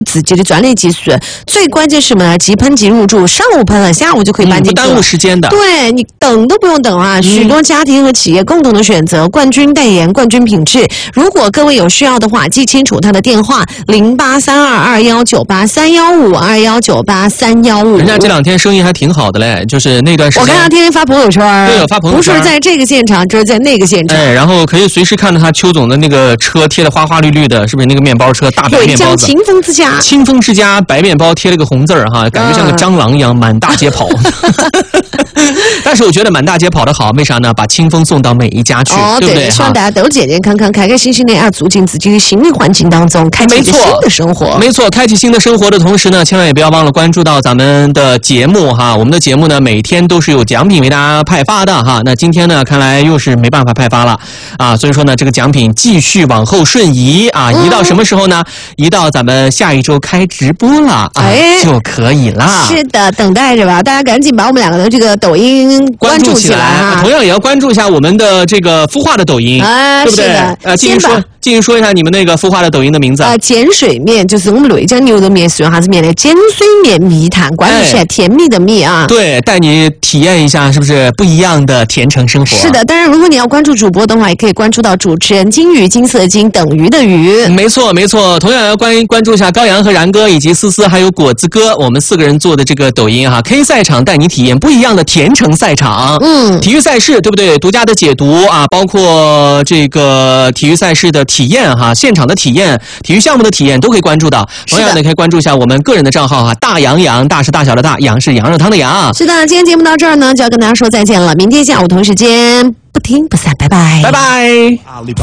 自己的专利技术。最关键是什么呢？即喷即入驻，上午喷了，下午就可以搬进去， 不耽误时间的。 对，你等都不用等啊！许多家庭和企业共同的选择冠军代言、冠军品质。如果各位有需要的话，记清楚他的电话：083221983152198315。 人家这2天生意还挺好的嘞，就是那段时间， 我看他天天发朋友圈， 对，有发朋友圈， 不是在这个现场，就是在那个现场。 然后可以随时看到他邱总的那个车贴的花花绿绿的，是不是那个面包车大白面包子？ 清风之家， 清风之家白面包贴了个红字儿哈，感觉像个蟑螂一样满大街跑。但是我觉得满大街跑得好，为啥呢？把清风送到每一家去，对不对？ 希望大家都健健康康、开开心心的啊，走进自己新的环境当中，开启一个新的生活。 没错，开启新的生活的同时呢，千万也不要忘了关注到咱们的节目哈。我们的节目呢，每天都是有奖品为大家派发的哈。那今天呢，看来又是没办法派发了啊，所以说呢，这个奖品继续往后瞬移啊，移到什么时候呢？移到咱们下一周开直播了啊，就可以啦。 是的，等待着吧，大家赶紧把我们2个的这个抖音关注起来啊！ 同样也要关注一下我们的这个孵化的抖音，对不对？继续说一下你们那个孵化的抖音的名字碱水面就是我们内江牛肉面是用啥子面的？碱水面蜜糖，关注起来甜蜜的蜜啊！ 对，带你体验一下是不是不一样的甜橙生活？ 是的，当然如果你要关注主播的话，也可以关注到主持人金鱼，金色金等于的鱼。 没错，同样要关注一下高阳和然哥以及思思还有果子哥，我们4个人做的这个抖音哈 ，K 赛场带你体验不一样的甜橙赛场。体育赛事对不对？独家的解读啊，包括这个体育赛事的体验哈，现场的体验，体育项目的体验都可以关注到。同样呢，可以关注一下我们个人的账号哈，大洋洋，大是大小的大，洋是羊肉汤的羊。 是的，今天节目到这儿呢，就要跟大家说再见了。明天下午同时间不听不散，拜拜， 拜拜。